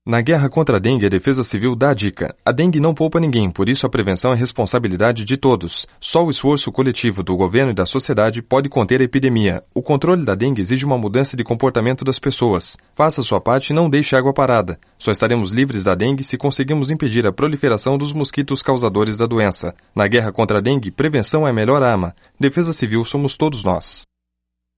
Na guerra contra a dengue, a Defesa Civil dá a dica. A dengue não poupa ninguém, por isso a prevenção é responsabilidade de todos. Só o esforço coletivo do governo e da sociedade pode conter a epidemia. O controle da dengue exige uma mudança de comportamento das pessoas. Faça sua parte e não deixe água parada. Só estaremos livres da dengue se conseguirmos impedir a proliferação dos mosquitos causadores da doença. Na guerra contra a dengue, prevenção é a melhor arma. Defesa Civil somos todos nós.